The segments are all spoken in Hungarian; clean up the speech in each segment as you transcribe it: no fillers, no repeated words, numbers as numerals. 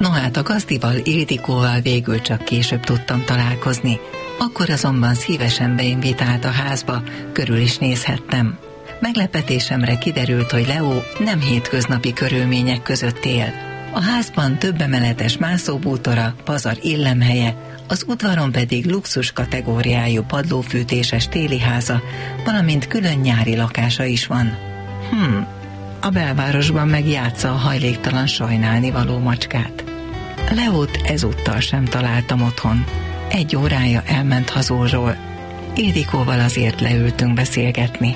No hát a gazdival, Ildikóval végül csak később tudtam találkozni. Akkor azonban szívesen beinvitált a házba, körül is nézhettem. Meglepetésemre kiderült, hogy Leo nem hétköznapi körülmények között él. A házban több emeletes mászóbútora, pazar illemhelye, az udvaron pedig luxus kategóriájú padlófűtéses téli háza, valamint külön nyári lakása is van. A belvárosban meg játsza a hajléktalan sajnálnivaló macskát. Leót ezúttal sem találtam otthon. 1 órája elment hazulról. Ildikóval azért leültünk beszélgetni.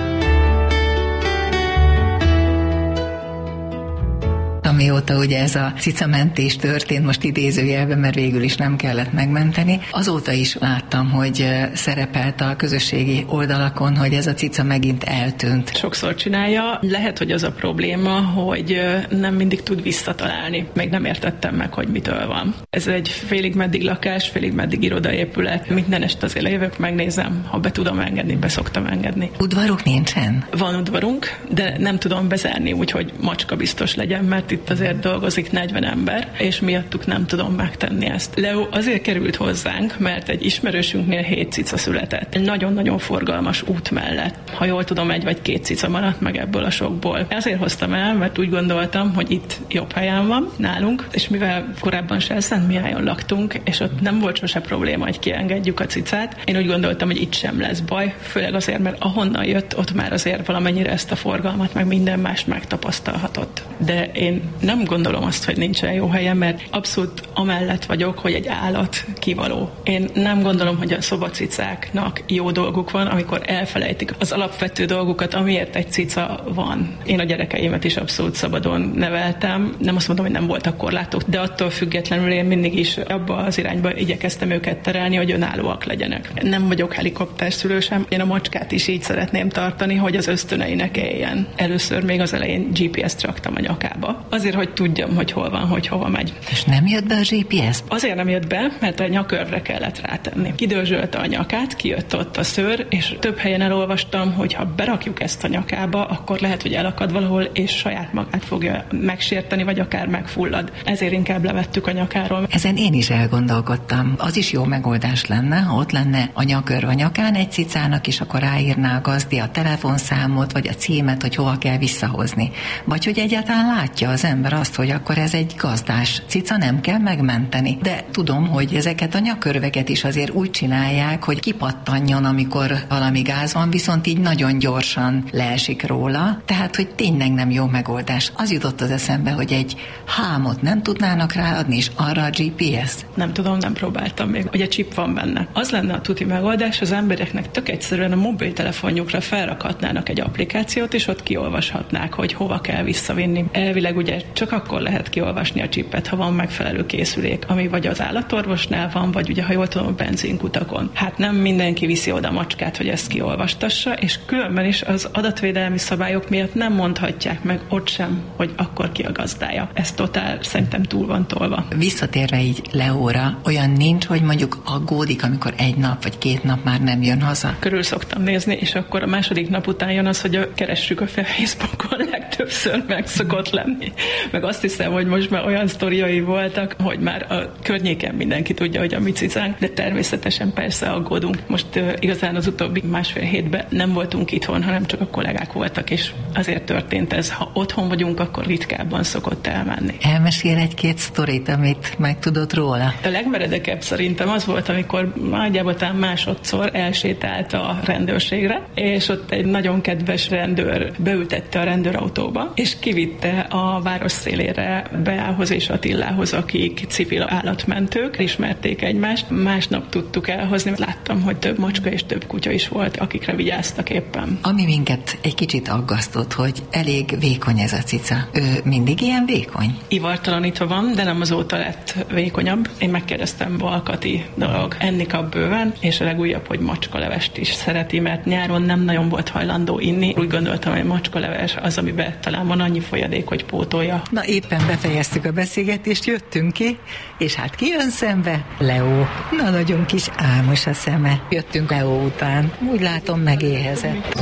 Amióta ugye ez a cicamentés történt, most idézőjelben, mert végül is nem kellett megmenteni, azóta is láttam, hogy szerepelt a közösségi oldalakon, hogy ez a cica megint eltűnt. Sokszor csinálja. Lehet, hogy az a probléma, hogy nem mindig tud visszatalálni. Még nem értettem meg, hogy mitől van. Ez egy félig meddig lakás, félig meddig irodaépület. Minden este azért lejövök, megnézem, ha be tudom engedni, be szoktam engedni. Udvaruk nincsen? Van udvarunk, de nem tudom bezárni, úgyhogy macska biztos legyen, mert itt azért dolgozik 40 ember, és miattuk nem tudom megtenni ezt. Leo azért került hozzánk, mert egy ismerősünknél 7 cica született. Egy nagyon-nagyon forgalmas út mellett. Ha jól tudom, 1 vagy 2 cica maradt meg ebből a sokból. Ezért hoztam el, mert úgy gondoltam, hogy itt jobb helyen van nálunk, és mivel korábban se Szentmihályon laktunk, és ott nem volt sose probléma, hogy kiengedjük a cicát, én úgy gondoltam, hogy itt sem lesz baj, főleg azért, mert ahonnan jött, ott már azért valamennyire ezt a forgalmat, meg minden mást megtapasztalhatott. De én nem gondolom azt, hogy nincsen jó helyen, mert abszolút amellett vagyok, hogy egy állat kivaló. Én nem gondolom, hogy a szobacicáknak jó dolguk van, amikor elfelejtik az alapvető dolgukat, amiért egy cica van. Én a gyerekeimet is abszolút szabadon neveltem. Nem azt mondom, hogy nem voltak korlátok, de attól függetlenül én mindig is abba az irányba igyekeztem őket terelni, hogy önállóak legyenek. Nem vagyok helikopterszülő sem. Én a macskát is így szeretném tartani, hogy az ösztöneinek éljen. Először még az elején GPS-t raktam a nyakába. Azért, hogy tudjam, hogy hol van, hogy hova megy. És nem jött be a GPS? Azért nem jött be, mert a nyakörvre kellett rátenni. Kidörzsölte a nyakát, kijött ott a szőr, és több helyen elolvastam, hogy ha berakjuk ezt a nyakába, akkor lehet, hogy elakad valahol, és saját magát fogja megsérteni, vagy akár megfullad. Ezért inkább levettük a nyakáról. Ezen én is elgondolkodtam. Az is jó megoldás lenne, ha ott lenne a nyakörv a nyakán egy cicának, és akkor ráírná a gazdi a telefonszámot, vagy a címet, hogy hova kell visszahozni. Vagy hogy egyáltalán látja az ember azt, hogy akkor ez egy gazdás cica, nem kell megmenteni. De tudom, hogy ezeket a nyakörveket is azért úgy csinálják, hogy kipattanjon, amikor valami gáz van, viszont így nagyon gyorsan leesik róla. Tehát, hogy tényleg nem jó megoldás. Az jutott az eszembe, hogy egy hámot nem tudnának ráadni, és arra a GPS? Nem tudom, nem próbáltam még. Ugye chip van benne. Az lenne a tuti megoldás, az embereknek tök egyszerűen a mobiltelefonjukra felrakhatnának egy applikációt, és ott kiolvashatnák, hogy hova kell visszavinni. Elvileg ugye csak akkor lehet kiolvasni a csipet, ha van megfelelő készülék, ami vagy az állatorvosnál van, vagy ugye, ha jól tudom, a benzinkutakon. Hát nem mindenki viszi oda a macskát, hogy ezt kiolvastassa, és különben is az adatvédelmi szabályok miatt nem mondhatják meg ott sem, hogy akkor ki a gazdája. Ez totál szerintem túl van tolva. Visszatérve így Leóra, olyan nincs, hogy mondjuk aggódik, amikor 1 nap vagy 2 nap már nem jön haza? Körül szoktam nézni, és akkor a második nap után jön az, hogy keressük a Facebookon, legtöbbször meg szokott lenni. Meg azt hiszem, hogy most már olyan sztoriai voltak, hogy már a környéken mindenki tudja, hogy a mi cicánk, de természetesen persze aggódunk. Most igazán az utóbbi 1,5 hétben nem voltunk itthon, hanem csak a kollégák voltak, és azért történt ez. Ha otthon vagyunk, akkor ritkábban szokott elmenni. Elmesél 1-2 sztorit, amit megtudott róla? A legmeredekebb szerintem az volt, amikor nagyjából talán másodszor elsétált a rendőrségre, és ott egy nagyon kedves rendőr beültette a rendőrautóba, és kivitte a város szélére Beához és Attilához, akik civil állatmentők, ismerték egymást. Másnap tudtuk elhozni, láttam, hogy több macska és több kutya is volt, akikre vigyáztak éppen. Ami minket egy kicsit aggasztott, hogy elég vékony ez a cica. Ő mindig ilyen vékony? Ivartalanítva van, de nem azóta lett vékonyabb. Én megkérdeztem, Balkati dolog. Enni kap bőven, és a legújabb, hogy macskalevest is szereti, mert nyáron nem nagyon volt hajlandó inni. Úgy gondoltam, hogy macskaleves az, amiben talán van annyi folyadék, hogy pótolja. Na éppen befejeztük a beszélgetést, jöttünk ki, és hát ki jön szembe? Leo. Na nagyon kis álmos a szeme. Jöttünk Leo után. Úgy látom, megéhezett.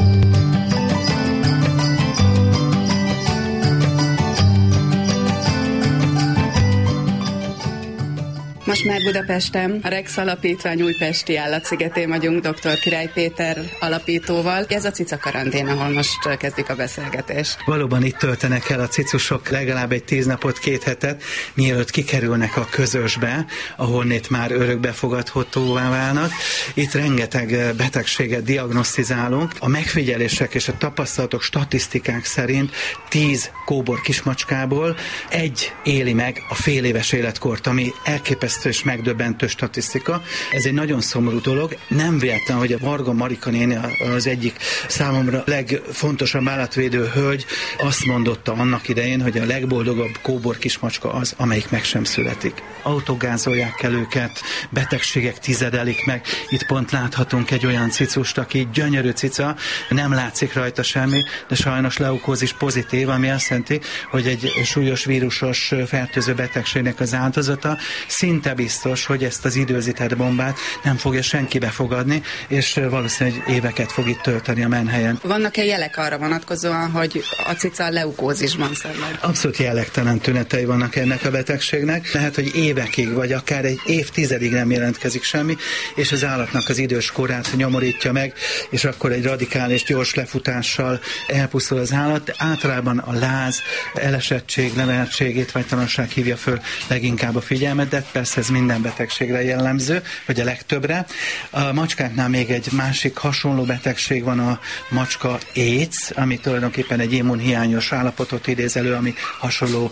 Most már Budapesten, a Rex Alapítvány újpesti állatszigetén vagyunk dr. Király Péter alapítóval. Ez a cica karantén, ahol most kezdjük a beszélgetést. Valóban itt töltenek el a cicusok legalább egy 10 napot, 2 hetet, mielőtt kikerülnek a közösbe, ahonnét már örökbefogadhatóvá válnak. Itt rengeteg betegséget diagnosztizálunk. A megfigyelések és a tapasztalatok, statisztikák szerint 10 kóbor kismacskából 1 éli meg a fél éves életkort, ami elképesztő és megdöbbentő statisztika. Ez egy nagyon szomorú dolog. Nem véletlen, hogy a Varga Marika néni, az egyik számomra legfontosabb állatvédő hölgy azt mondotta annak idején, hogy a legboldogabb kóbor kismacska az, amelyik meg sem születik. Autogázolják el őket, betegségek tizedelik meg. Itt pont láthatunk egy olyan cicust, aki gyönyörű cica, nem látszik rajta semmi, de sajnos leukózis pozitív, ami azt jelenti, hogy egy súlyos vírusos fertőző betegségnek az áldozata. Szinte biztos, hogy ezt az időzített bombát nem fogja senki befogadni, és valószínűleg éveket fog itt tölteni a menhelyen. Vannak-e jelek arra vonatkozóan, hogy a cica leukózisban szenved? Abszolút jellegtelen tünetei vannak ennek a betegségnek. Lehet, hogy évekig, vagy akár egy évtizedig nem jelentkezik semmi, és az állatnak az idős korát nyomorítja meg, és akkor egy radikális, gyors lefutással elpusztul az állat. Általában a láz, elesettség, levertség, étvágytalanság hívja föl leginkább a figyelmet, de persze ez minden betegségre jellemző, vagy a legtöbbre. A macskáknál még egy másik hasonló betegség van, a macska AIDS, ami tulajdonképpen egy immunhiányos állapotot idéz elő, ami hasonló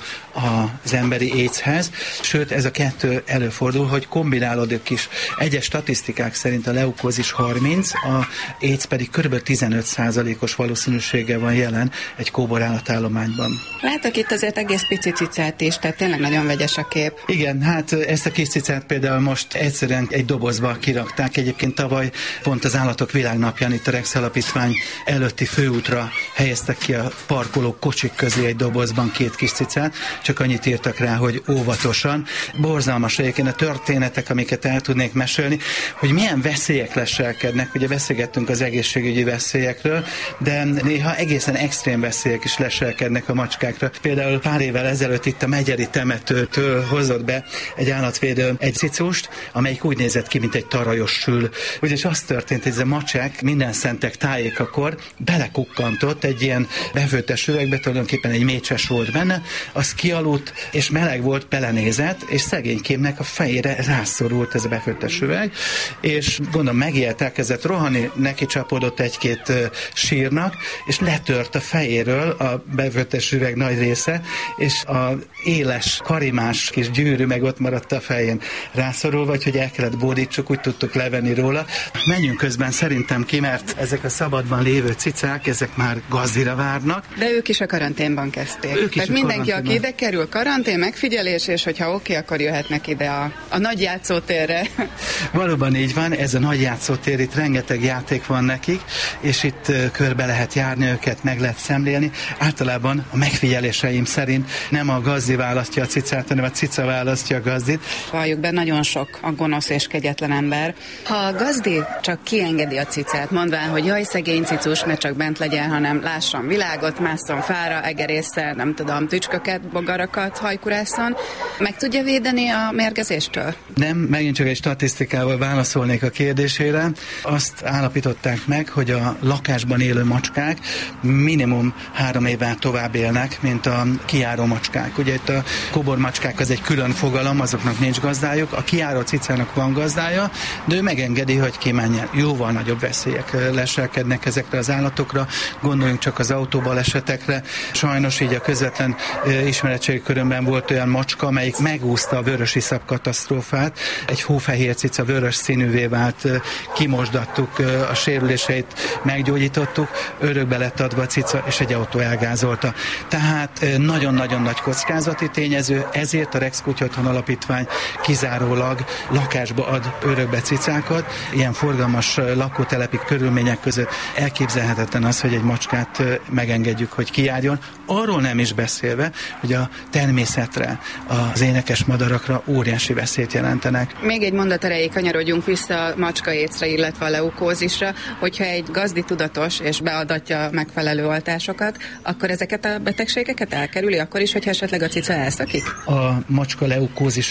az emberi AIDS-hez. Sőt, ez a kettő előfordul, hogy kombinálódik is. Egyes statisztikák szerint a leukózis 30, a AIDS pedig kb. 15%-os valószínűséggel van jelen egy kóbor állatállományban. Látok itt azért egész pici cicát is, tehát tényleg nagyon vegyes a kép. Igen, hát ezt a kis cicát például most egyszerűen egy dobozba kirakták. Egyébként tavaly pont az Állatok Világnapján itt a Rex Alapítvány előtti főútra helyeztek ki a parkoló kocsik közé egy dobozban 2 kis cicát, csak annyit írtak rá, hogy óvatosan. Borzalmas egyébként a történetek, amiket el tudnék mesélni, hogy milyen veszélyek leselkednek. Ugye beszélgettünk az egészségügyi veszélyekről, de néha egészen extrém veszélyek is leselkednek a macskákra. Például pár évvel ezelőtt itt a Megyeri temetőtől hozott be egy állatvédő egy cicust, amelyik úgy nézett ki, mint egy tarajos sül. Ugyanis az történt, hogy ez a macsák minden szentek tájékakor belekukkantott egy ilyen befőttes üvegbe, tulajdonképpen egy mécses volt benne, az kialudt, és meleg volt, belenézett, és szegénykémnek a fejére rászorult ez a befőttes üveg, és gondolom megijedt, elkezdett rohanni, neki csapódott 1-2 sírnak, és letört a fejéről a befőttes üveg nagy része, és a éles, karimás kis gyűrű meg ott maradt a fején rászorulva, vagy hogy el kellett bódítsuk, úgy tudtuk levenni róla. Menjünk közben szerintem ki, mert ezek a szabadban lévő cicák, ezek már gazdira várnak. De ők is a karanténban kezdték. Tehát mindenki, aki ide kerül, karantén, megfigyelés, és hogyha oké, akkor jöhetnek ide a nagy játszótérre. Valóban így van, ez a nagy játszótér, itt rengeteg játék van nekik, és itt körbe lehet járni őket, meg lehet szemlélni. Általában a megfigyeléseim szerint nem a gazdi választja a cicát, hanem a cica választja a gazdit. Valljuk be, nagyon sok a gonosz és kegyetlen ember. Ha a gazdi csak kiengedi a cicát, mondván, hogy jaj, szegény cicus, ne csak bent legyen, hanem lásson világot, másszon fára, egerésszel, nem tudom, tücsköket, bogarakat, hajkurásszon, meg tudja védeni a mérgezéstől? Nem, megint csak egy statisztikával válaszolnék a kérdésére. Azt állapították meg, hogy a lakásban élő macskák minimum 3 évvel tovább élnek, mint a kijáró macskák. Ugye itt a kóbormacskák az egy külön fogalom, azoknak nincs gazdájuk, a kijáró cicának van gazdája, de ő megengedi, hogy kimenjen. Jóval nagyobb veszélyek leselkednek ezekre az állatokra, gondoljunk csak az autóbalesetekre. Sajnos így a közvetlen ismeretségi körömben volt olyan macska, amelyik megúszta a vörösiszap katasztrófát. Egy hófehér cica vörös színűvé vált, kimosdattuk, a sérüléseit meggyógyítottuk, örökbe lett adva a cica, és egy autó elgázolta. Tehát nagyon-nagyon nagy kockázati tényező, ezért a Rex Kutyaotthon Alapítvány kizárólag lakásba ad örökbe cicákat. Ilyen forgalmas lakótelepi körülmények között elképzelhetetlen az, hogy egy macskát megengedjük, hogy kijárjon. Arról nem is beszélve, hogy a természetre, az énekes madarakra óriási veszélyt jelentenek. Még egy mondat erejéig kanyarodjunk vissza a macska écre, illetve a leukózisra, hogyha egy gazdi tudatos és beadatja megfelelő oltásokat, akkor ezeket a betegségeket elkerüli, akkor is, hogyha esetleg a cica elszakik? A macska leukózis ellen van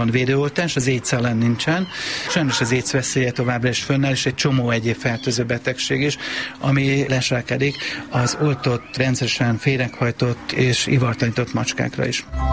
van védőoltás, az AIDS ellen nincsen. Sajnos az AIDS veszélye továbbra is fönnáll, és egy csomó egyéb fertőző betegség is, ami leselkedik az oltott, rendszeresen féreghajtott és ivartalanított macskákra is.